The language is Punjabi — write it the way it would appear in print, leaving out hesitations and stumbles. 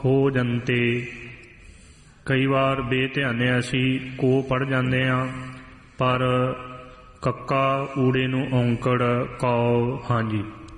ਹੋ ਜੰਤੇ। ਕਈ ਵਾਰ ਬੇਧਿਆਨੇ ਅਸੀਂ ਕੋ ਪੜ੍ਹ ਜਾਂਦੇ ਹਾਂ, ਪਰ ਕੱਕਾ ਊੜੇ ਨੂੰ ਔਂਕੜ ਕਉ। ਹਾਂਜੀ,